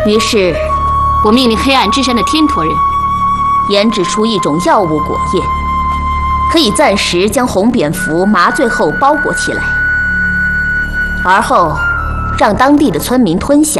于是，我命令黑暗之山的天驼人研制出一种药物果液，可以暂时将红蝙蝠麻醉后包裹起来，而后让当地的村民吞下。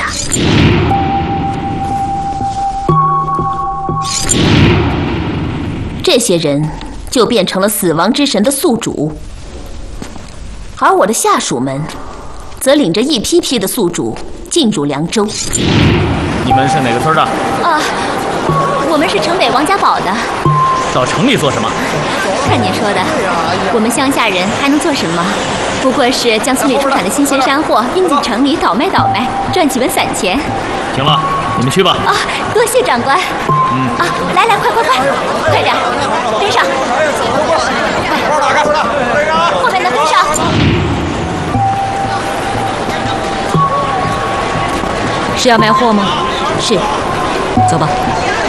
这些人就变成了死亡之神的宿主，而我的下属们则领着一批批的宿主进入凉州。 你们是哪个村的？ 我们是城北王家堡的。 到城里做什么？ 看您说的，我们乡下人还能做什么？不过是将村里出产的新鲜山货运进城里倒卖，赚几文散钱。 行了，你们去吧。 多谢长官。来，快点，跟上，后面的跟上。是要卖货吗？是，走吧。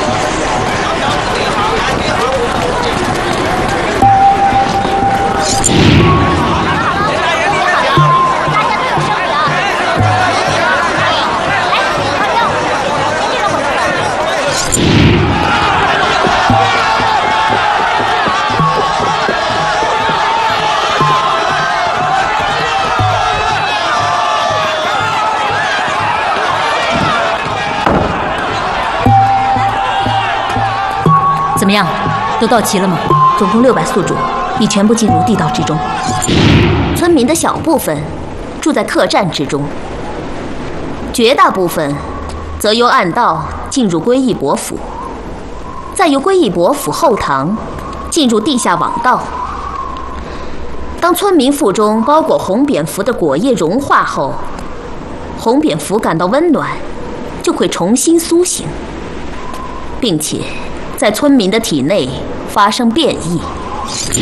怎么样，都到齐了吗？总共600宿主，已全部进入地道之中。村民的小部分住在客栈之中，绝大部分则由暗道进入归义伯府，再由归义伯府后堂进入地下网道。当村民腹中包裹红蝙蝠的果液融化后，红蝙蝠感到温暖，就会重新苏醒，并且在村民的体内发生变异。